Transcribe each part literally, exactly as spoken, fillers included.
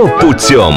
Что путем?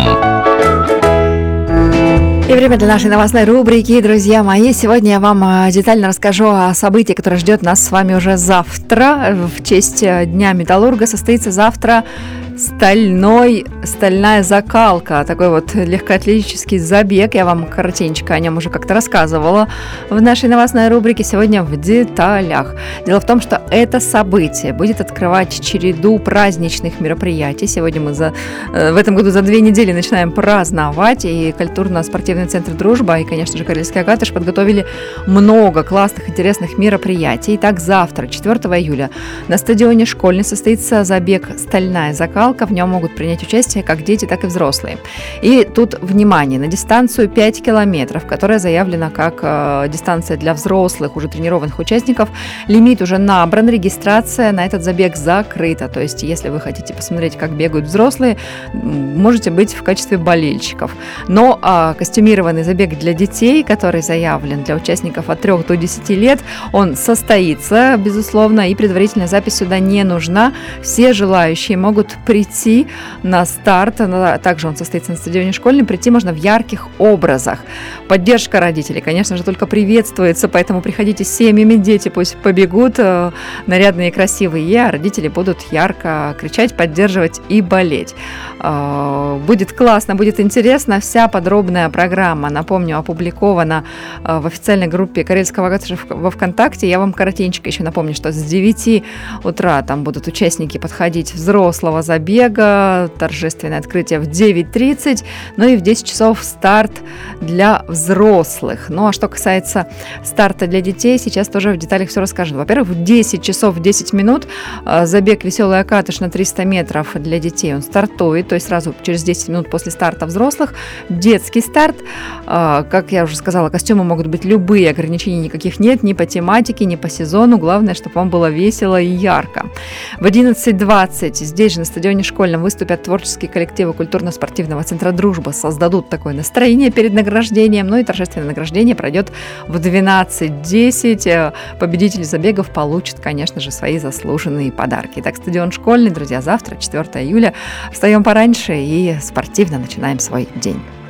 И время для нашей новостной рубрики, друзья мои. Сегодня я вам детально расскажу о событии, которое ждет нас с вами уже завтра. В честь Дня металлурга состоится завтра стальной, стальная закалка, такой вот легкоатлетический забег. Я вам коротенько о нем уже как-то рассказывала в нашей новостной рубрике. Сегодня в деталях. Дело в том, что это событие будет открывать череду праздничных мероприятий. Сегодня мы за, в этом году за две недели начинаем праздновать, и культурно-спортивный центр «Дружба» и, конечно же, Карельский Агатыш подготовили много классных, интересных мероприятий. Итак, завтра, четвёртого июля, на стадионе «Школьный» состоится забег «Стальная закалка». В нем могут принять участие как дети, так и взрослые. И тут, внимание, на дистанцию пять километров, которая заявлена как э, дистанция для взрослых, уже тренированных участников, лимит уже набран, регистрация на этот забег закрыта. То есть, если вы хотите посмотреть, как бегают взрослые, можете быть в качестве болельщиков. Но э, костюмированный забег для детей, который заявлен для участников от трёх до десяти лет, он состоится, безусловно, и предварительная запись сюда не нужна. Все желающие могут прийти на старт, также он состоится на стадионе «Школьный», прийти можно в ярких образах. Поддержка родителей, конечно же, только приветствуется, поэтому приходите с семьями, дети пусть побегут, нарядные и красивые, а родители будут ярко кричать, поддерживать и болеть. Будет классно, будет интересно. Вся подробная программа, напомню, опубликована в официальной группе Карельского Агатыша во ВКонтакте. Я вам коротенько еще напомню, что с девяти утра там будут участники подходить взрослого забега, торжественное открытие в девять тридцать, ну и в десять часов старт для взрослых. Ну а что касается старта для детей, сейчас тоже в деталях все расскажу. Во-первых, в десять часов десять минут забег «Веселый Акатыш» на триста метров для детей, он стартует, то есть сразу через десять минут после старта взрослых. Детский старт, как я уже сказала, костюмы могут быть любые, ограничений никаких нет, ни по тематике, ни по сезону, главное, чтобы вам было весело и ярко. В одиннадцать двадцать здесь же на стадионе «Школьном» выступят творческие коллективы культурно-спортивного центра «Дружба», создадут такое настроение перед награждением, ну и торжественное награждение пройдет в двенадцать десять. Победители забегов получат, конечно же, свои заслуженные подарки. Итак, стадион «Школьный», друзья, завтра, четвёртого июля, встаем пораньше и спортивно начинаем свой день.